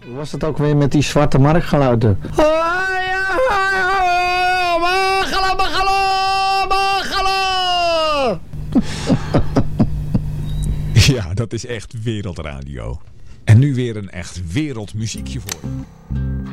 Hoe was het ook weer met die zwarte marktgeluiden? Ja, dat is echt wereldradio. En nu weer een echt wereldmuziekje voor je.